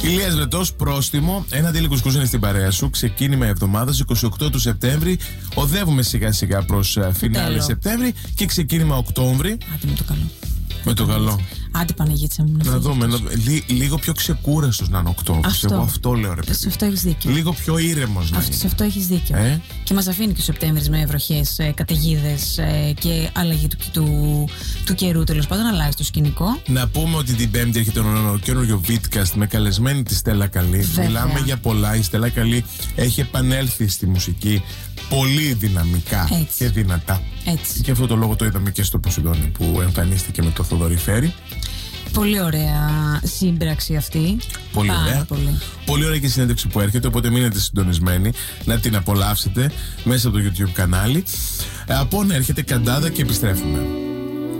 Ηλίας Βρετός, πρόστιμο. Ένα αντίλικος κουζίνη στην παρέα σου. Ξεκίνημα εβδομάδας 28 του Σεπτέμβρη. Οδεύουμε σιγά σιγά προς φινάλε Σεπτέμβρη και ξεκίνημα Οκτώβρη. Άντε με το καλό. Με το καλό. Άντε Παναγίτσα μου. Να δούμε. Λίγο πιο ξεκούραστος να είναι Οκτώβρης. Εγώ αυτό λέω, ρε παιδί. Σε αυτό έχεις δίκιο. Λίγο πιο ήρεμος να είναι. Σε αυτό έχεις δίκιο. Και μας αφήνει και ο Σεπτέμβρης με βροχές, καταιγίδες και αλλαγή του καιρού. Τέλος πάντων, αλλάζει το σκηνικό. Να πούμε ότι την Πέμπτη έρχεται ο καινούριο Vidcast με καλεσμένη τη Στέλλα Καλή. Βέβαια. Μιλάμε για πολλά. Η Στέλλα Καλή έχει επανέλθει στη μουσική πολύ δυναμικά και δυνατά. Έτσι. Και αυτό το λόγο το είδαμε και στο Ποσειδόνι που εμφανίστηκε με το Θοδωρή Φέρη. Πολύ ωραία σύμπραξη αυτή. Πολύ ωραία. Πολύ ωραία και η συνέντευξη που έρχεται, οπότε μείνετε συντονισμένοι να την απολαύσετε μέσα από το YouTube κανάλι. Από να έρχεται Καντάδα και επιστρέφουμε.